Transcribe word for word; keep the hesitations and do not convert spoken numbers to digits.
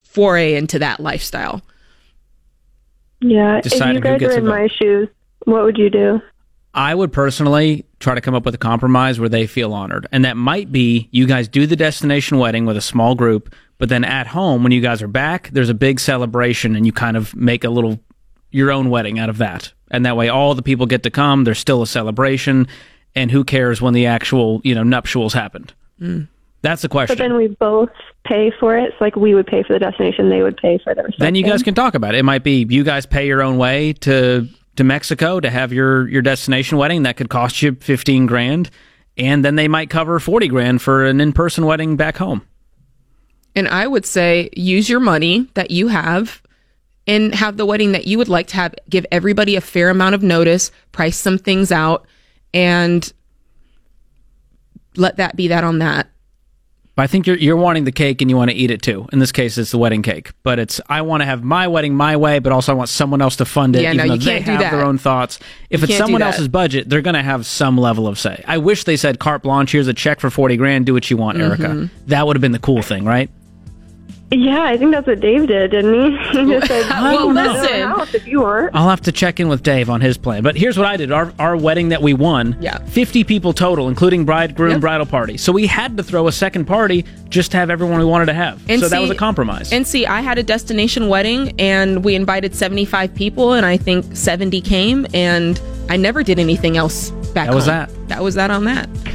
foray into that lifestyle. Yeah. Deciding if you who guys gets were a in vote. my shoes, what would you do? I would personally try to come up with a compromise where they feel honored. And that might be you guys do the destination wedding with a small group, but then at home, when you guys are back, there's a big celebration and you kind of make a little, your own wedding out of that. And that way all the people get to come. There's still a celebration. And who cares when the actual, you know, nuptials happened? Mm. That's the question. But then we both pay for it. So like we would pay for the destination, they would pay for the reception. Then you guys can talk about it. It might be you guys pay your own way to to Mexico to have your, your destination wedding. That could cost you fifteen grand. And then they might cover forty grand for an in-person wedding back home. And I would say use your money that you have and have the wedding that you would like to have. Give everybody a fair amount of notice, price some things out, and let that be that on that. I think you're you're wanting the cake and you want to eat it too. In this case, it's the wedding cake. But it's I want to have my wedding my way, but also I want someone else to fund it, Yeah, even no, though you they can't do have that. their own thoughts. If You it's can't do someone that. else's budget, they're going to have some level of say. I wish they said carte blanche. Here's a check for forty grand. Do what you want, Erica. Mm-hmm. That would have been the cool thing, right? Yeah, I think that's what Dave did, didn't he? He just said, Well, "You can listen. go out if you want." I'll have to check in with Dave on his plan. But here's what I did. Our our wedding that we won, Yeah. fifty people total, including bride, groom, Yep. bridal party. So we had to throw a second party just to have everyone we wanted to have. And so that see- was a compromise. And see, I had a destination wedding and we invited seventy-five people and I think seventy came and I never did anything else back That was home. that. That was that on that.